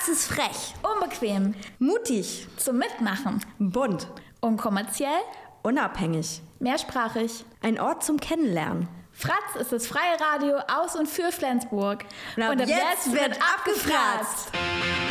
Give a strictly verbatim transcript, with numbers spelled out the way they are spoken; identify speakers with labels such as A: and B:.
A: Fratz ist frech,
B: Unbequem.
A: mutig,
B: Zum Mitmachen.
A: bunt,
B: Unkommerziell.
A: unabhängig.
B: Mehrsprachig.
A: Ein Ort zum Kennenlernen.
B: Fratz ist das freie Radio aus und für Flensburg.
A: Und ab jetzt wird abgefratzt.